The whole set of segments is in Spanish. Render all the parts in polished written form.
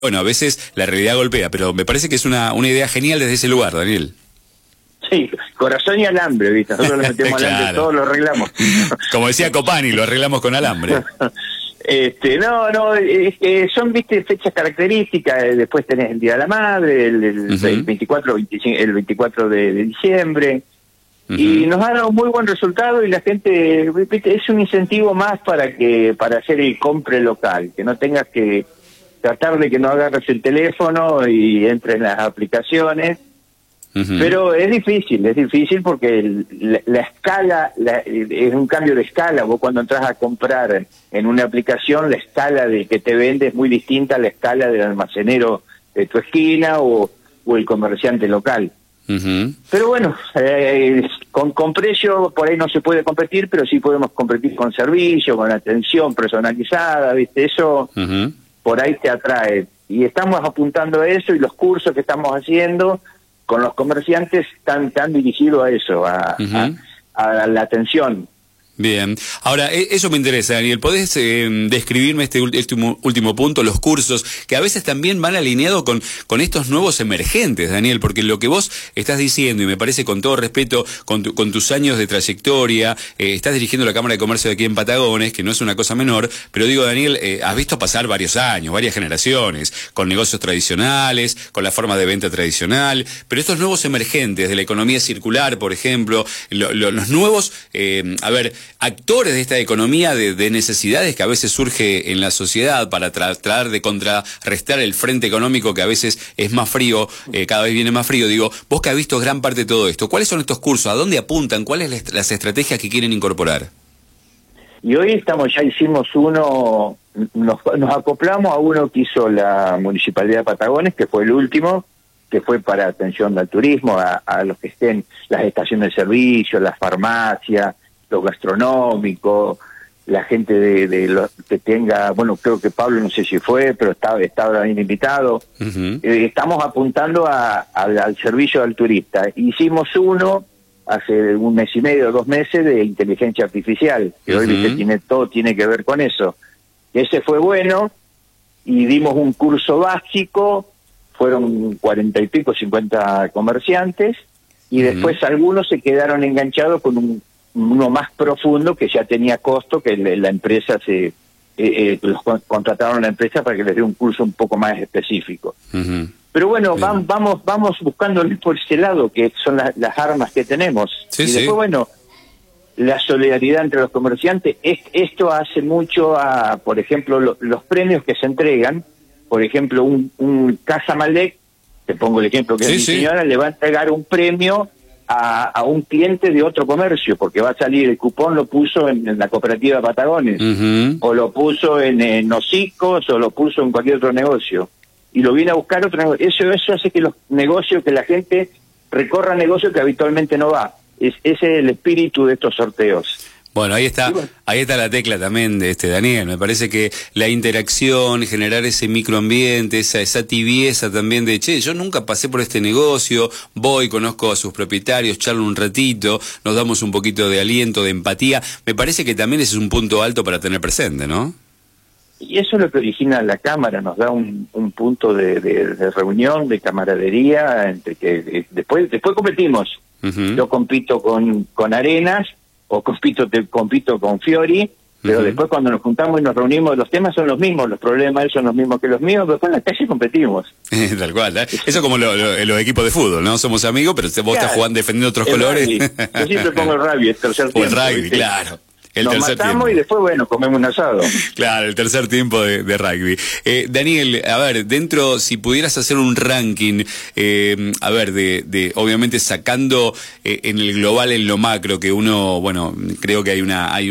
bueno, a veces la realidad golpea, pero me parece que es una idea genial desde ese lugar, Daniel. Sí, corazón y alambre, ¿viste? Nosotros le metemos Claro. alambre, todos lo arreglamos. Como decía Copani, lo arreglamos con alambre. Son, viste, fechas características. Después tenés el Día de la Madre, el 24, 25, el 24 de diciembre. Y nos ha dado muy buen resultado y la gente, viste, es un incentivo más para hacer el compre local, que no tengas que tratar de que no agarres el teléfono y entres en las aplicaciones. Pero es difícil porque la escala es un cambio de escala. Vos cuando entras a comprar en una aplicación, la escala de que te vende es muy distinta a la escala del almacenero de tu esquina o el comerciante local. Pero bueno, con precio por ahí no se puede competir, pero sí podemos competir con servicio, con atención personalizada, ¿viste? Eso por ahí te atrae. Y estamos apuntando a eso, y los cursos que estamos haciendo con los comerciantes están dirigidos a eso, a la atención. Bien. Ahora, eso me interesa, Daniel. ¿Podés describirme este último punto, los cursos, que a veces también van alineados con estos nuevos emergentes, Daniel? Porque lo que vos estás diciendo, y me parece con todo respeto, con tus años de trayectoria, estás dirigiendo la Cámara de Comercio de aquí en Patagones, que no es una cosa menor, pero digo, Daniel, has visto pasar varios años, varias generaciones, con negocios tradicionales, con la forma de venta tradicional, pero estos nuevos emergentes de la economía circular, por ejemplo, los nuevos, actores de esta economía de necesidades que a veces surge en la sociedad para tratar de contrarrestar el frente económico que a veces es más frío, cada vez viene más frío. Digo, vos que has visto gran parte de todo esto, ¿cuáles son estos cursos? ¿A dónde apuntan? ¿Cuáles las estrategias que quieren incorporar? Y hoy ya hicimos uno, nos acoplamos a uno que hizo la Municipalidad de Patagones, que fue el último, que fue para atención al turismo, a los que estén, las estaciones de servicio, las farmacias, los gastronómicos, la gente de los que tenga, bueno, creo que Pablo no sé si fue, pero estaba bien invitado. Estamos apuntando al servicio al turista. Hicimos uno hace un mes y medio, 2 meses, de inteligencia artificial, que hoy ¿viste? Todo tiene que ver con eso. Ese fue bueno, y dimos un curso básico, fueron 40 y pico, 50 comerciantes, y después algunos se quedaron enganchados con uno más profundo que ya tenía costo, que la empresa los contrataron a la empresa para que les dé un curso un poco más específico. Pero bueno, vamos buscando por ese lado, que son las armas que tenemos. Y después, bueno, la solidaridad entre los comerciantes. Esto hace mucho por ejemplo, los premios que se entregan. Por ejemplo, un Casa Malek, te pongo el ejemplo que es mi señora, le va a entregar un premio a un cliente de otro comercio, porque va a salir, el cupón lo puso en la cooperativa de Patagones, o lo puso en Hocicos, o lo puso en cualquier otro negocio, y lo viene a buscar otro negocio. Eso hace que los negocios, que la gente recorra negocios que habitualmente no va. Ese es el espíritu de estos sorteos. Bueno, ahí está la tecla también de Daniel. Me parece que la interacción, generar ese microambiente, esa tibieza también de, yo nunca pasé por este negocio, voy, conozco a sus propietarios, charlo un ratito, nos damos un poquito de aliento, de empatía. Me parece que también ese es un punto alto para tener presente, ¿no? Y eso es lo que origina la Cámara, nos da un punto de reunión, de camaradería, entre que después competimos. Yo compito con Arenas, o compito con Fiori, pero después cuando nos juntamos y nos reunimos, los temas son los mismos, los problemas son los mismos que los míos, pero después en la calle competimos. Tal cual, ¿eh? Eso como los equipos de fútbol, ¿no? Somos amigos, pero vos estás jugando, defendiendo otros colores. Rugby. Yo siempre pongo el rugby, el tercer tiempo. O el rugby, ¿viste? Claro. Nos matamos y después, bueno, comemos un asado. Claro, el tercer tiempo de rugby. Daniel, a ver, si pudieras hacer un ranking, obviamente sacando en el global, en lo macro, que uno, bueno, creo que hay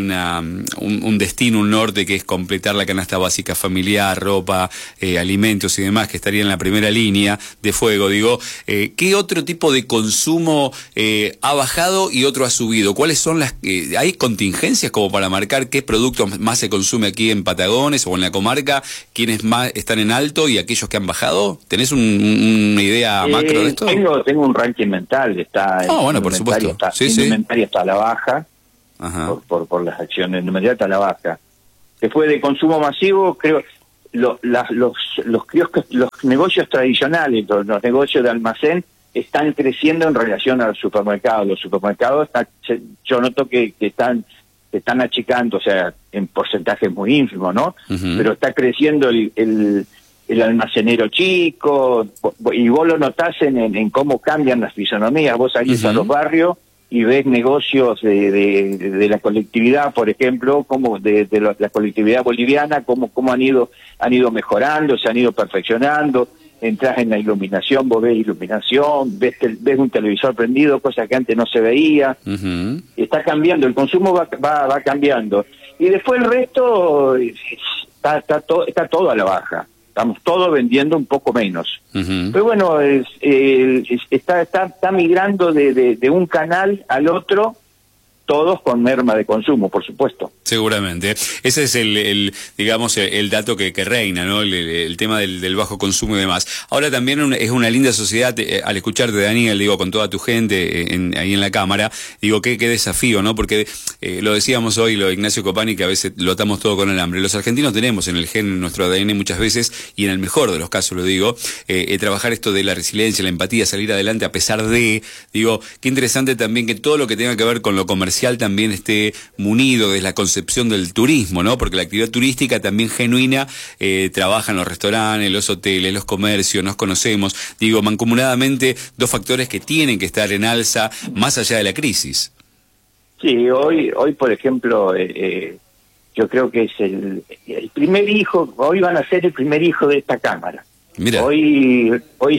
un destino, un norte, que es completar la canasta básica familiar, ropa, alimentos y demás, que estaría en la primera línea de fuego, digo, ¿qué otro tipo de consumo ha bajado y otro ha subido? ¿Cuáles son hay contingencias como para marcar qué productos más se consume aquí en Patagones o en la comarca, quiénes más están en alto y aquellos que han bajado? ¿Tenés una idea macro de esto? Tengo un ranking mental, bueno, por supuesto. Indumentaria está a la baja, por las acciones, indumentaria está a la baja. Después de consumo masivo, creo, los kioscos, los negocios tradicionales, los negocios de almacén, están creciendo en relación a los supermercados. Los supermercados, yo noto que están achicando, o sea, en porcentajes muy ínfimos, ¿no? Pero está creciendo el almacenero chico, y vos lo notás en cómo cambian las fisonomías. Vos salís a los barrios y ves negocios de la colectividad, por ejemplo, como de la colectividad boliviana, cómo han ido mejorando, se han ido perfeccionando. Entras en la iluminación, vos ves iluminación, ves un televisor prendido, cosa que antes no se veía. Está cambiando, el consumo va cambiando. Y después el resto está todo a la baja. Estamos todos vendiendo un poco menos. Pero bueno, está migrando de un canal al otro, todos con merma de consumo, por supuesto. Seguramente. Ese es digamos, el dato que reina, ¿no? El tema del bajo consumo y demás. Ahora también es una linda sociedad, al escucharte, Daniel, digo, con toda tu gente ahí en la cámara, digo, qué desafío, ¿no? Porque lo decíamos hoy, lo de Ignacio Copani, que a veces lo atamos todo con el hambre. Los argentinos tenemos en el gen, en nuestro ADN muchas veces, y en el mejor de los casos lo digo, trabajar esto de la resiliencia, la empatía, salir adelante a pesar de, digo, qué interesante también que todo lo que tenga que ver con lo comercial también esté munido de la concepción del turismo, ¿no? Porque la actividad turística también genuina trabaja en los restaurantes, los hoteles, los comercios, nos conocemos. Digo, mancomunadamente, dos factores que tienen que estar en alza más allá de la crisis. Sí, hoy por ejemplo, yo creo que es el primer hijo, hoy van a ser el primer hijo de esta Cámara. Mira. Hoy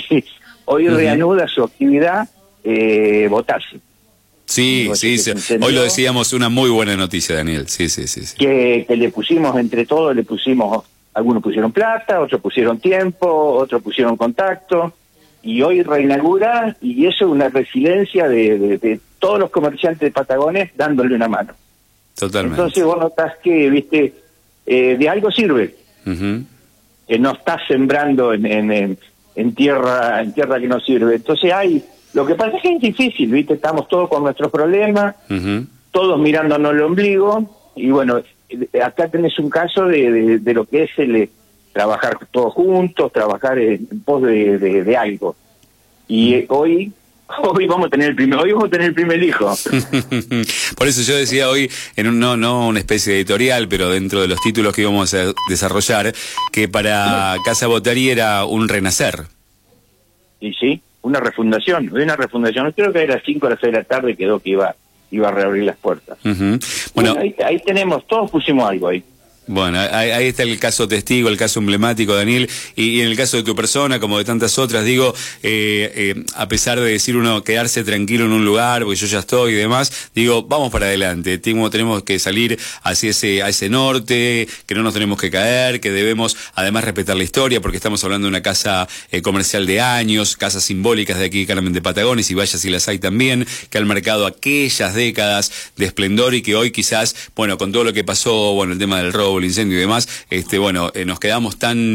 reanuda su actividad Botazzi. Sí, hoy lo decíamos, una muy buena noticia, Daniel. Sí. Que le pusimos, entre todos, algunos pusieron plata, otros pusieron tiempo, otros pusieron contacto, y hoy reinaugura, y eso es una resiliencia de todos los comerciantes de Patagones dándole una mano. Totalmente. Entonces vos notás que, viste, de algo sirve, que no estás sembrando en tierra que no sirve. Entonces lo que pasa es que es difícil, ¿viste? Estamos todos con nuestros problemas, todos mirándonos el ombligo, y bueno, acá tenés un caso de lo que es trabajar todos juntos, trabajar en pos de algo. Y hoy vamos a tener el primer hijo. Por eso yo decía hoy, no una especie de editorial, pero dentro de los títulos que íbamos a desarrollar, que para Casa Botari era un renacer. Y sí. Una refundación. Creo que a las 5 o las 6 de la tarde quedó que iba a reabrir las puertas. Bueno, ahí tenemos, todos pusimos algo ahí. Bueno, ahí está el caso testigo, el caso emblemático, Daniel, y en el caso de tu persona, como de tantas otras, digo, a pesar de decir uno quedarse tranquilo en un lugar, porque yo ya estoy y demás, digo, vamos para adelante, tenemos que salir hacia ese norte, que no nos tenemos que caer, que debemos además respetar la historia, porque estamos hablando de una casa comercial de años, casas simbólicas de aquí, claramente de Patagones, y vaya si las hay también, que han marcado aquellas décadas de esplendor y que hoy quizás, bueno, con todo lo que pasó, bueno, el tema del robo, el incendio y demás, nos quedamos tan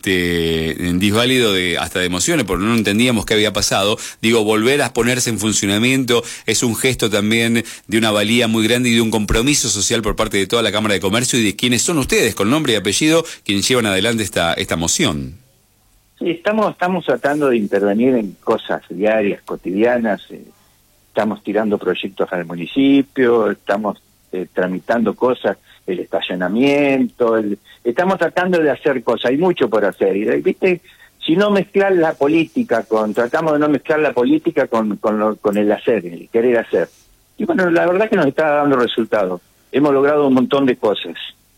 en disválido hasta de emociones, porque no entendíamos qué había pasado. Digo, volver a ponerse en funcionamiento es un gesto también de una valía muy grande y de un compromiso social por parte de toda la Cámara de Comercio y de quienes son ustedes, con nombre y apellido, quienes llevan adelante esta moción. Sí, estamos tratando de intervenir en cosas diarias, cotidianas, estamos tirando proyectos al municipio, estamos tramitando cosas, el estacionamiento, estamos tratando de hacer cosas, hay mucho por hacer, y viste, si no mezclar la política tratamos de no mezclar la política con el hacer, el querer hacer. Y bueno, la verdad que nos está dando resultados, hemos logrado un montón de cosas.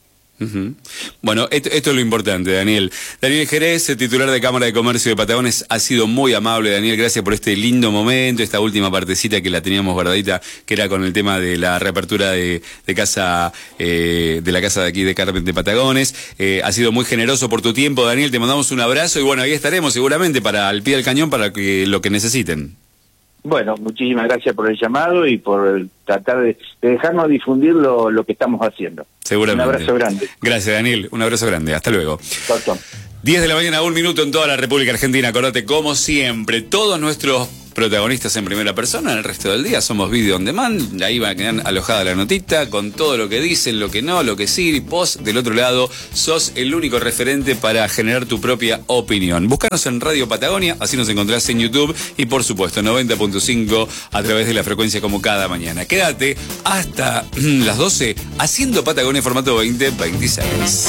Bueno, esto es lo importante, Daniel. Daniel Jerez, el titular de Cámara de Comercio de Patagones, ha sido muy amable, Daniel, gracias por este lindo momento, esta última partecita que la teníamos guardadita, que era con el tema de la reapertura de casa, de la casa de aquí de Carpente de Patagones. Ha sido muy generoso por tu tiempo, Daniel, te mandamos un abrazo y bueno, ahí estaremos seguramente al pie del cañón para lo que necesiten. Bueno, muchísimas gracias por el llamado y por tratar de dejarnos difundir lo que estamos haciendo. Seguramente. Un abrazo grande. Gracias, Daniel. Un abrazo grande. Hasta luego. Chau. 10 de la mañana, 1 minuto en toda la República Argentina. Acordate, como siempre, todos nuestros protagonistas en primera persona. El resto del día somos video on demand. Ahí va a quedar alojada la notita con todo lo que dicen, lo que no, lo que sí. Vos, del otro lado, sos el único referente para generar tu propia opinión. Búscanos en Radio Patagonia, así nos encontrás en YouTube y, por supuesto, 90.5 a través de la frecuencia como cada mañana. Quédate hasta las 12 haciendo Patagonia formato 2026.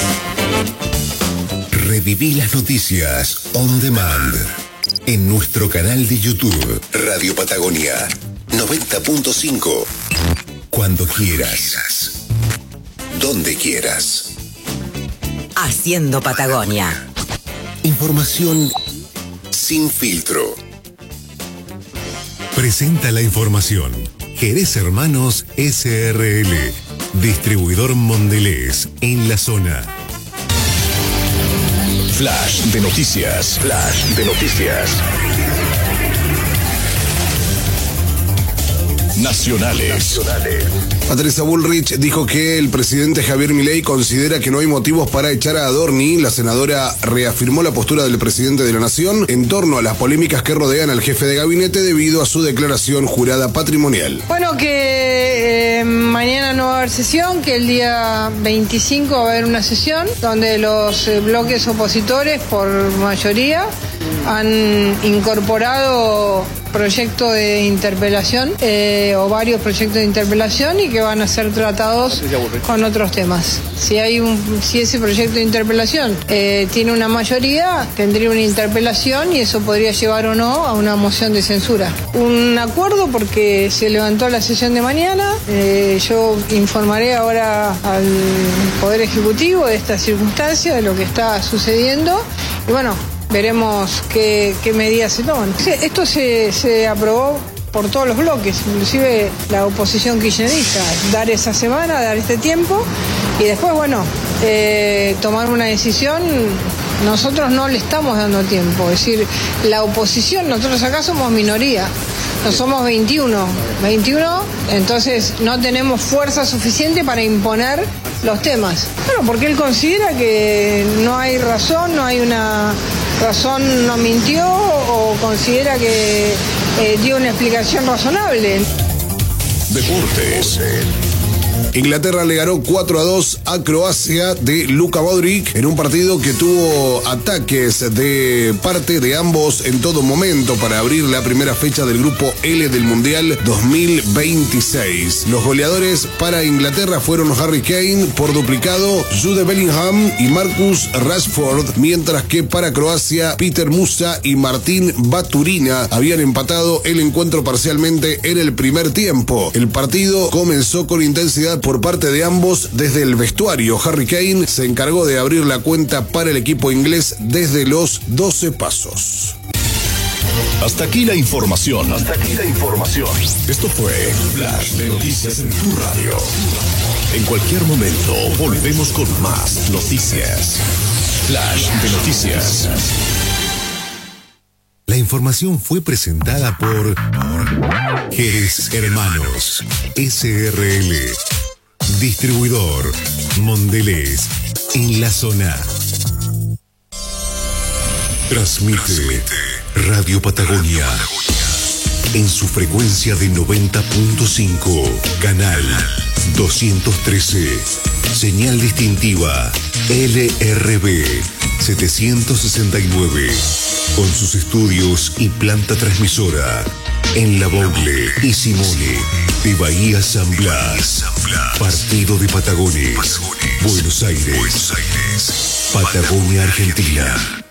Reviví las noticias on demand en nuestro canal de YouTube Radio Patagonia 90.5. Cuando quieras, donde quieras. Haciendo Patagonia. Información sin filtro. Presenta la información. Jerez Hermanos SRL, distribuidor Mondelez en la zona. Flash de noticias. Flash de noticias. Nacionales. Patricia Bullrich dijo que el presidente Javier Milei considera que no hay motivos para echar a Adorni. La senadora reafirmó la postura del presidente de la Nación en torno a las polémicas que rodean al jefe de gabinete debido a su declaración jurada patrimonial. Bueno, que mañana no va a haber sesión, que el día 25 va a haber una sesión donde los bloques opositores, por mayoría, han incorporado proyectos de interpelación o varios proyectos de interpelación y que van a ser tratados con otros temas. Si ese proyecto de interpelación tiene una mayoría, tendría una interpelación y eso podría llevar o no a una moción de censura. Un acuerdo porque se levantó la sesión de mañana. Yo informaré ahora al Poder Ejecutivo de esta circunstancia, de lo que está sucediendo y bueno, veremos qué medidas se toman. Esto se aprobó por todos los bloques, inclusive la oposición kirchnerista, dar esa semana, dar este tiempo y después, bueno, tomar una decisión. Nosotros no le estamos dando tiempo, es decir, la oposición, nosotros acá somos minoría, no somos 21, entonces no tenemos fuerza suficiente para imponer los temas. Bueno, porque él considera que no hay razón, no hay una razón, no mintió o considera que dio una explicación razonable. Deportes. Inglaterra le ganó 4-2 a Croacia de Luka Modric en un partido que tuvo ataques de parte de ambos en todo momento para abrir la primera fecha del grupo L del Mundial 2026. Los goleadores para Inglaterra fueron Harry Kane por duplicado, Jude Bellingham y Marcus Rashford, mientras que para Croacia Peter Musa y Martín Baturina habían empatado el encuentro parcialmente en el primer tiempo. El partido comenzó con intensidad por parte de ambos desde el vestuario. Harry Kane se encargó de abrir la cuenta para el equipo inglés desde los 12 pasos. Hasta aquí la información. Esto fue Flash de Noticias en tu radio. En cualquier momento volvemos con más noticias. Flash de Noticias. La información fue presentada por Jerez Hermanos SRL, distribuidor Mondelez en la zona. Transmite Radio Patagonia en su frecuencia de 90.5, canal 213, señal distintiva LRB 769, con sus estudios y planta transmisora en La Bogle y Simone de Bahía San Blas, partido de Patagones, Buenos Aires, Patagonia, Argentina.